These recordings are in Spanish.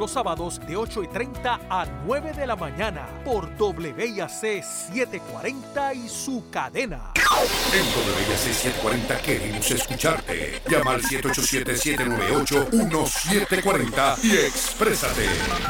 los sábados de 8:30 a 9 de la mañana por WIAC 740 y su cadena. En WIAC 740 queremos escucharte. Llama al 787-798-1740 y exprésate.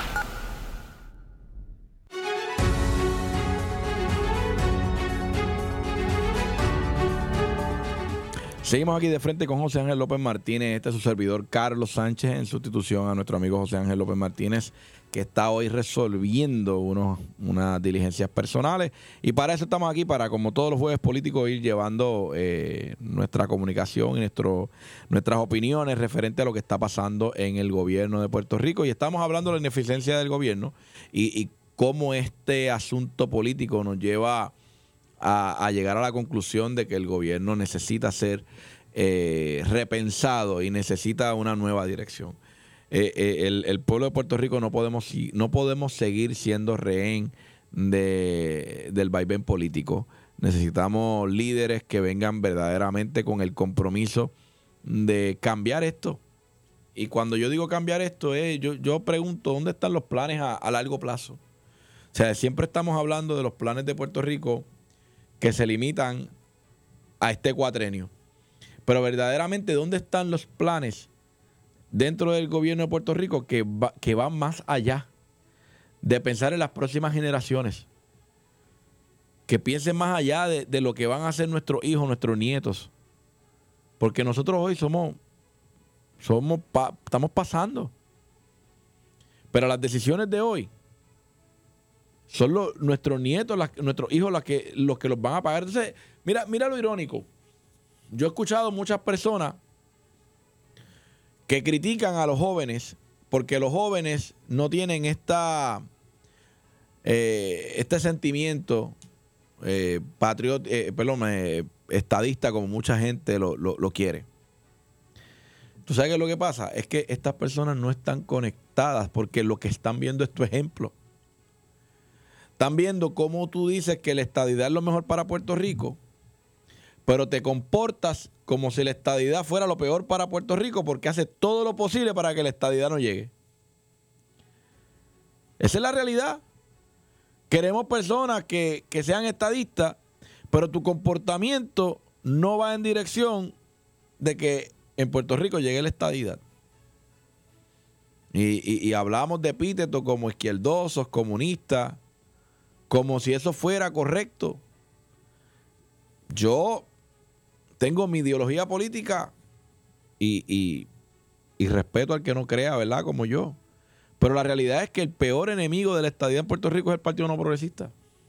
Seguimos aquí de frente con José Ángel López Martínez. Este es su servidor Carlos Sánchez, en sustitución a nuestro amigo José Ángel López Martínez, que está hoy resolviendo unas diligencias personales. Y para eso estamos aquí, para, como todos los jueves políticos, ir llevando nuestra comunicación y nuestras opiniones referente a lo que está pasando en el gobierno de Puerto Rico. Y estamos hablando de la ineficiencia del gobierno y cómo este asunto político nos lleva a llegar a la conclusión de que el gobierno necesita ser repensado y necesita una nueva dirección. El pueblo de Puerto Rico no podemos seguir siendo rehén del vaivén político. Necesitamos líderes que vengan verdaderamente con el compromiso de cambiar esto. Y cuando yo digo cambiar esto, yo pregunto, ¿dónde están los planes a largo plazo? O sea, siempre estamos hablando de los planes de Puerto Rico que se limitan a este cuatrenio. Pero verdaderamente, ¿dónde están los planes dentro del gobierno de Puerto Rico que van más allá de pensar en las próximas generaciones? Que piensen más allá de lo que van a hacer nuestros hijos, nuestros nietos. Porque nosotros hoy estamos pasando. Pero las decisiones de hoy son nuestros nietos, nuestros hijos los que los van a pagar. Entonces, mira lo irónico. Yo he escuchado muchas personas que critican a los jóvenes porque los jóvenes no tienen este sentimiento estadista como mucha gente lo quiere. ¿Tú sabes qué es lo que pasa? Es que estas personas no están conectadas porque lo que están viendo es tu ejemplo. Están viendo cómo tú dices que la estadidad es lo mejor para Puerto Rico, pero te comportas como si la estadidad fuera lo peor para Puerto Rico porque haces todo lo posible para que la estadidad no llegue. Esa es la realidad. Queremos personas que sean estadistas, pero tu comportamiento no va en dirección de que en Puerto Rico llegue la estadidad. Y hablamos de epítetos como izquierdosos, comunistas, como si eso fuera correcto. Yo tengo mi ideología política y respeto al que no crea, ¿verdad? Como yo. Pero la realidad es que el peor enemigo de la estadidad en Puerto Rico es el Partido No Progresista.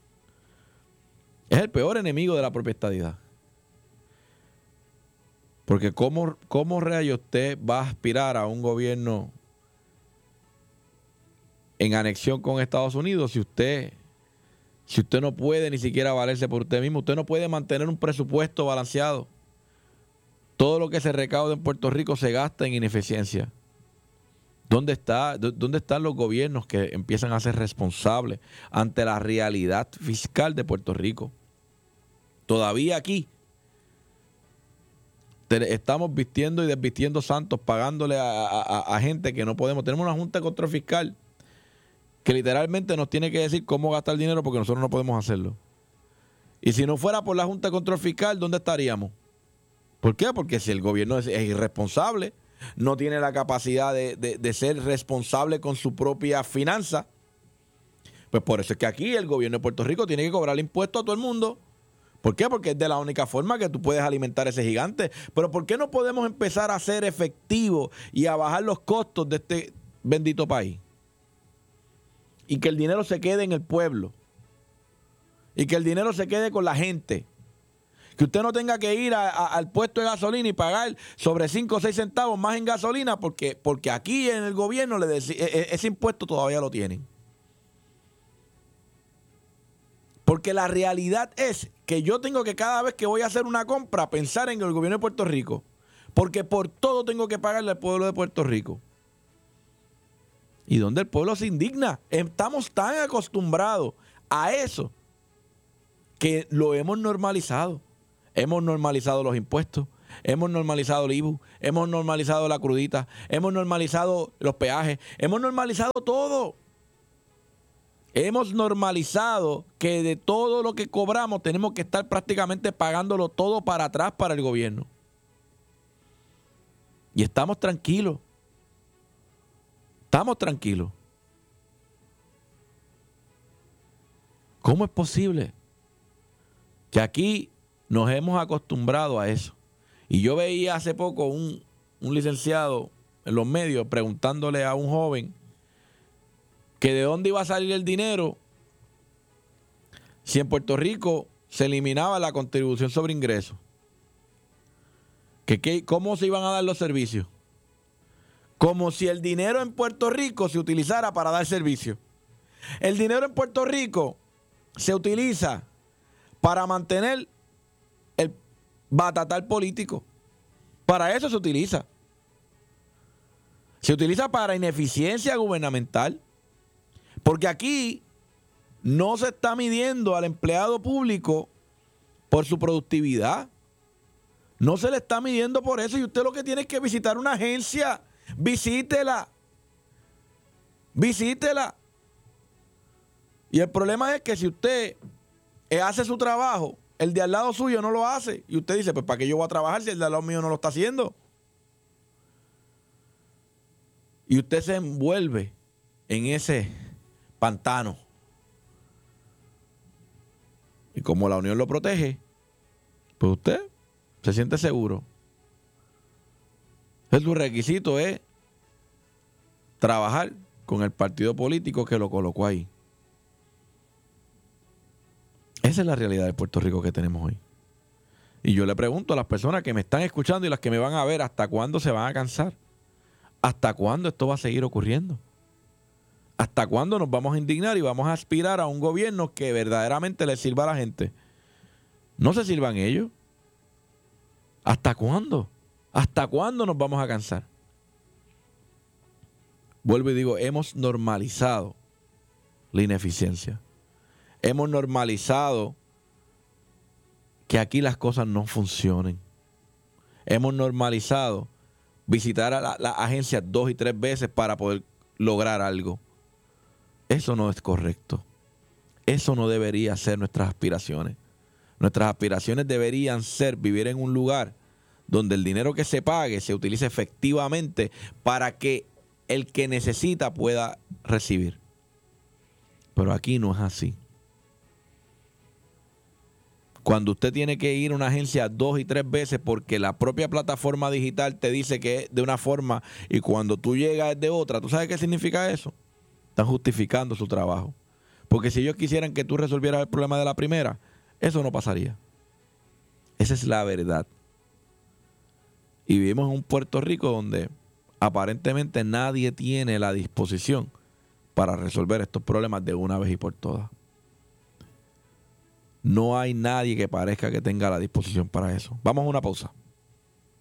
Es el peor enemigo de la propia estadidad. Porque ¿cómo rayos usted va a aspirar a un gobierno en anexión con Estados Unidos si usted no puede ni siquiera valerse por usted mismo? Usted no puede mantener un presupuesto balanceado. Todo lo que se recauda en Puerto Rico se gasta en ineficiencia. ¿Dónde están los gobiernos que empiezan a ser responsables ante la realidad fiscal de Puerto Rico? Todavía aquí estamos vistiendo y desvistiendo santos, pagándole a gente que no podemos. Tenemos una Junta de Control Fiscal que literalmente nos tiene que decir cómo gastar el dinero porque nosotros no podemos hacerlo. Y si no fuera por la Junta de Control Fiscal, ¿dónde estaríamos? ¿Por qué? Porque si el gobierno es irresponsable, no tiene la capacidad de ser responsable con su propia finanza, pues por eso es que aquí el gobierno de Puerto Rico tiene que cobrar impuestos a todo el mundo. ¿Por qué? Porque es de la única forma que tú puedes alimentar ese gigante. Pero ¿por qué no podemos empezar a ser efectivos y a bajar los costos de este bendito país? Y que el dinero se quede en el pueblo. Y que el dinero se quede con la gente. Que usted no tenga que ir al puesto de gasolina y pagar sobre 5 o 6 centavos más en gasolina porque aquí en el gobierno ese impuesto todavía lo tienen. Porque la realidad es que yo tengo que cada vez que voy a hacer una compra pensar en el gobierno de Puerto Rico. Porque por todo tengo que pagarle al pueblo de Puerto Rico. ¿Y dónde el pueblo se indigna? Estamos tan acostumbrados a eso que lo hemos normalizado. Hemos normalizado los impuestos, hemos normalizado el IBU, hemos normalizado la crudita, hemos normalizado los peajes, hemos normalizado todo. Hemos normalizado que de todo lo que cobramos tenemos que estar prácticamente pagándolo todo para atrás para el gobierno. Y estamos tranquilos. Estamos tranquilos. ¿Cómo es posible que aquí nos hemos acostumbrado a eso? Y yo veía hace poco un licenciado en los medios preguntándole a un joven que de dónde iba a salir el dinero si en Puerto Rico se eliminaba la contribución sobre ingresos. ¿Cómo se iban a dar los servicios? Como si el dinero en Puerto Rico se utilizara para dar servicios. El dinero en Puerto Rico se utiliza para mantener el batatal político. Para eso se utiliza. Se utiliza para ineficiencia gubernamental. Porque aquí no se está midiendo al empleado público por su productividad. No se le está midiendo por eso. Y usted lo que tiene es que visitar una agencia. Visítela. Visítela. Y el problema es que si usted hace su trabajo, el de al lado suyo no lo hace. Y usted dice, pues ¿para qué yo voy a trabajar si el de al lado mío no lo está haciendo? Y usted se envuelve en ese pantano. Y como la unión lo protege, pues usted se siente seguro. Su requisito es trabajar con el partido político que lo colocó ahí. Esa es la realidad de Puerto Rico que tenemos hoy. Y yo le pregunto a las personas que me están escuchando y las que me van a ver, ¿hasta cuándo se van a cansar? ¿Hasta cuándo esto va a seguir ocurriendo? ¿Hasta cuándo nos vamos a indignar y vamos a aspirar a un gobierno que verdaderamente le sirva a la gente? No se sirvan ellos. ¿Hasta cuándo? ¿Hasta cuándo nos vamos a cansar? Vuelvo y digo, hemos normalizado la ineficiencia. Hemos normalizado que aquí las cosas no funcionen. Hemos normalizado visitar a la agencia 2 y 3 veces para poder lograr algo. Eso no es correcto. Eso no debería ser nuestras aspiraciones. Nuestras aspiraciones deberían ser vivir en un lugar donde el dinero que se pague se utilice efectivamente para que el que necesita pueda recibir. Pero aquí no es así. Cuando usted tiene que ir a una agencia 2 y 3 veces porque la propia plataforma digital te dice que es de una forma y cuando tú llegas es de otra, ¿tú sabes qué significa eso? Están justificando su trabajo. Porque si ellos quisieran que tú resolvieras el problema de la primera, eso no pasaría. Esa es la verdad. Y vivimos en un Puerto Rico donde aparentemente nadie tiene la disposición para resolver estos problemas de una vez y por todas. No hay nadie que parezca que tenga la disposición para eso. Vamos a una pausa.